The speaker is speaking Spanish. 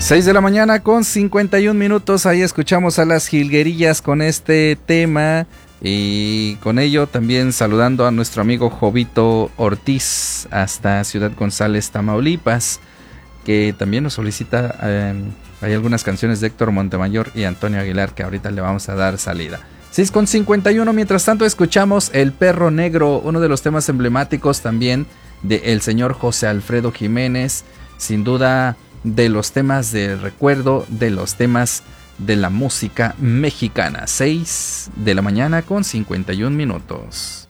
6 de la mañana con 51 minutos. Ahí escuchamos a las Jilguerillas con este tema. Y con ello también saludando a nuestro amigo Jovito Ortiz hasta Ciudad González, Tamaulipas, que también nos solicita. Hay algunas canciones de Héctor Montemayor y Antonio Aguilar que ahorita le vamos a dar salida. 6 con 51. Mientras tanto escuchamos El Perro Negro, uno de los temas emblemáticos también del señor José Alfredo Jiménez. Sin duda de los temas de recuerdo, de los temas de la música mexicana. 6 de la mañana con 51 minutos.